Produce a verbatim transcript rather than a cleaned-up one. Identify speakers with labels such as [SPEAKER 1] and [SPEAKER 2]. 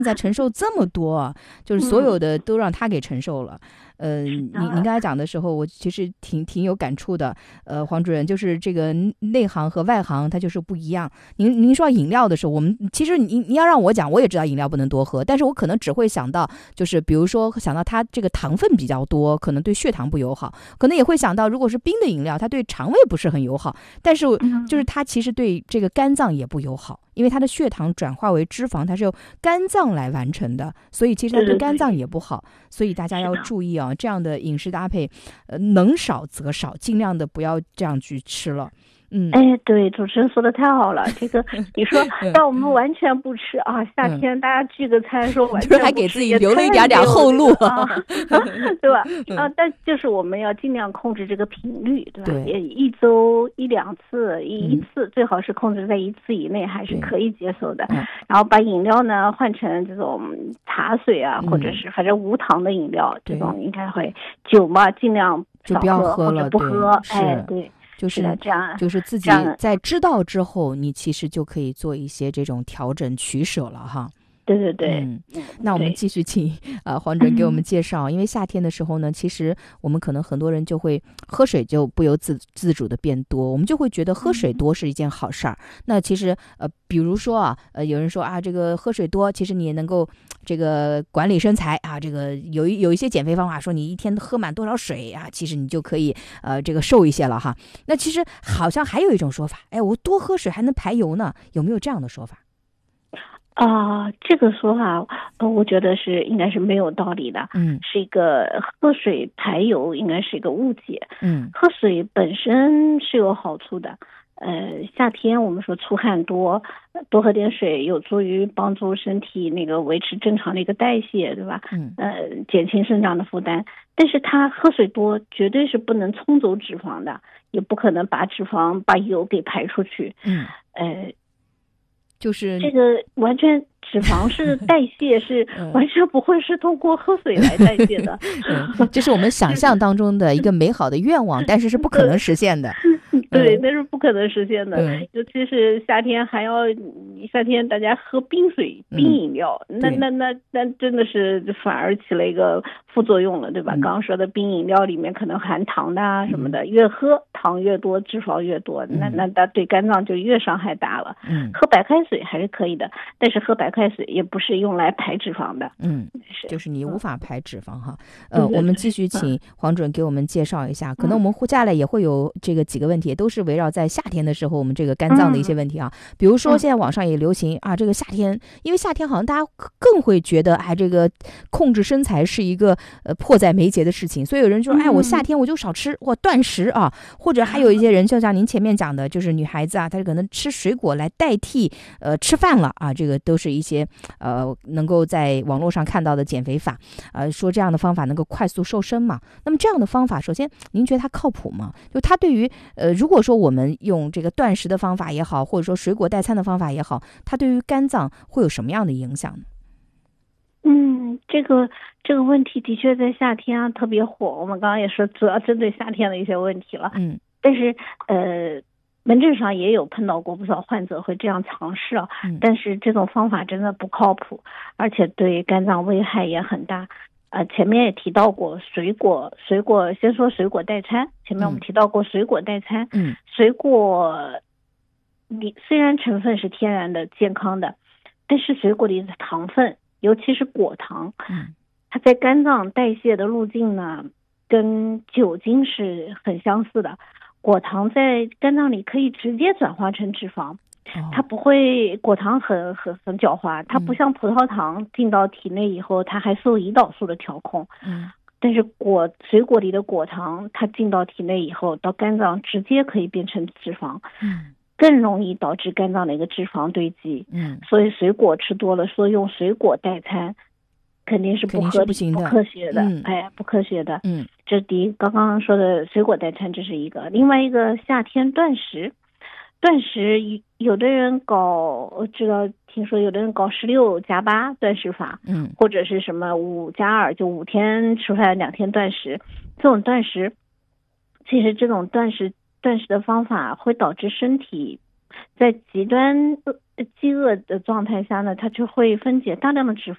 [SPEAKER 1] 在承受这么多，就是所有的都让他给承受了。呃，您您刚才讲的时候，我其实挺挺有感触的。呃，黄主任，就是这个内行和外行，它就是不一样。您您说饮料的时候，我们其实您您要让我讲，我也知道饮料不能多喝，但是我可能只会想到，就是比如说想到它这个糖分比较多，可能对血糖不友好，可能也会想到，如果是冰的饮料，它对肠胃不是很友好，但是就是它其实对这个肝脏也不友好。因为它的血糖转化为脂肪，它是由肝脏来完成的，所以其实它对肝脏也不好。所以大家要注意啊，这样的饮食搭配，呃，能少则少，尽量的不要这样去吃了。嗯，
[SPEAKER 2] 哎，对，主持人说的太好了。这个你说，但我们完全不吃啊，夏天大家聚个餐，说完全不吃，
[SPEAKER 1] 还给自己留了一点点后路
[SPEAKER 2] 啊，对吧？啊，但就是我们要尽量控制这个频率，对吧？也一周一两次，一一次最好是控制在一次以内，还是可以接受的。然后把饮料呢换成这种茶水啊，或者是反正无糖的饮料，这种应该会。酒嘛，尽量
[SPEAKER 1] 就不要喝了，
[SPEAKER 2] 不喝。哎，对。
[SPEAKER 1] 就是
[SPEAKER 2] 这样，
[SPEAKER 1] 就是自己在知道之后，你其实就可以做一些这种调整取舍了哈。
[SPEAKER 2] 对对对，
[SPEAKER 1] 嗯，那我们继续请呃黄主任给我们介绍、嗯，因为夏天的时候呢，其实我们可能很多人就会喝水就不由自自主的变多，我们就会觉得喝水多是一件好事儿、嗯。那其实呃，比如说啊，呃，有人说啊，这个喝水多，其实你也能够这个管理身材啊，这个有一有一些减肥方法说你一天喝满多少水啊，其实你就可以呃这个瘦一些了哈。那其实好像还有一种说法，哎，我多喝水还能排油呢，有没有这样的说法？
[SPEAKER 2] 啊、呃，这个说法，呃，我觉得是应该是没有道理的。
[SPEAKER 1] 嗯，
[SPEAKER 2] 是一个喝水排油，应该是一个误解。
[SPEAKER 1] 嗯，
[SPEAKER 2] 喝水本身是有好处的。呃，夏天我们说出汗多，多喝点水有助于帮助身体那个维持正常的一个代谢，对吧？
[SPEAKER 1] 嗯，
[SPEAKER 2] 呃，减轻肾脏的负担。但是它喝水多，绝对是不能冲走脂肪的，也不可能把脂肪把油给排出去。
[SPEAKER 1] 嗯，
[SPEAKER 2] 呃。
[SPEAKER 1] 就是
[SPEAKER 2] 这个完全脂肪是代谢是完全不会是通过喝水来代谢的，
[SPEAKER 1] 嗯、这是我们想象当中的一个美好的愿望，但是是不可能实现的。
[SPEAKER 2] 对，那是不可能实现的，嗯、尤其是夏天还要夏天大家喝冰水、冰饮料，嗯、那那那那真的是反而起了一个副作用了，对吧？嗯、刚刚说的冰饮料里面可能含糖的啊什么的，嗯、越喝糖越多，脂肪越多，嗯、那那那对肝脏就越伤害大了。
[SPEAKER 1] 嗯，
[SPEAKER 2] 喝白开水还是可以的，但是喝白开水也不是用来排脂肪的。
[SPEAKER 1] 嗯，是就是你无法排脂肪哈。嗯、呃，我们继续请黄主任给我们介绍一下，嗯、可能我们接下来也会有这个几个问题。都是围绕在夏天的时候我们这个肝脏的一些问题啊、嗯、比如说现在网上也流行啊，这个夏天因为夏天好像大家更会觉得哎，这个控制身材是一个呃迫在眉睫的事情，所以有人说哎，我夏天我就少吃或断食啊，或者还有一些人就像您前面讲的，就是女孩子啊，她可能吃水果来代替呃吃饭了啊，这个都是一些呃能够在网络上看到的减肥法，呃说这样的方法能够快速瘦身嘛。那么这样的方法首先您觉得它靠谱吗？就它对于呃如果说我们用这个断食的方法也好，或者说水果代餐的方法也好，它对于肝脏会有什么样的影响呢？
[SPEAKER 2] 嗯，这个这个问题的确在夏天啊特别火，我们刚刚也说主要针对夏天的一些问题了。
[SPEAKER 1] 嗯，
[SPEAKER 2] 但是呃门诊上也有碰到过不少患者会这样尝试啊，
[SPEAKER 1] 嗯、
[SPEAKER 2] 但是这种方法真的不靠谱，而且对肝脏危害也很大。呃，前面也提到过水果，水果先说水果代餐。前面我们提到过水果代餐，
[SPEAKER 1] 嗯，
[SPEAKER 2] 水果里虽然成分是天然的、健康的，但是水果里的糖分，尤其是果糖，
[SPEAKER 1] 嗯，
[SPEAKER 2] 它在肝脏代谢的路径呢，跟酒精是很相似的。果糖在肝脏里可以直接转化成脂肪。它不会，果糖很很很狡猾，它不像葡萄糖进到体内以后，它还受胰岛素的调控。
[SPEAKER 1] 嗯，
[SPEAKER 2] 但是果水果里的果糖，它进到体内以后，到肝脏直接可以变成脂肪。
[SPEAKER 1] 嗯，
[SPEAKER 2] 更容易导致肝脏的一个脂肪堆积。
[SPEAKER 1] 嗯，
[SPEAKER 2] 所以水果吃多了，说用水果代餐，肯定是不合理、不科学的。
[SPEAKER 1] 嗯、
[SPEAKER 2] 哎，不科学的。
[SPEAKER 1] 嗯，
[SPEAKER 2] 这是第一，刚刚说的水果代餐，这是一个。另外一个，夏天断食。断食有的人搞，我知道听说有的人搞十六加八断食法，
[SPEAKER 1] 嗯，
[SPEAKER 2] 或者是什么五加二，就五天吃饭两天断食。这种断食，其实这种断食断食的方法会导致身体在极端饥饿的状态下呢，它就会分解大量的脂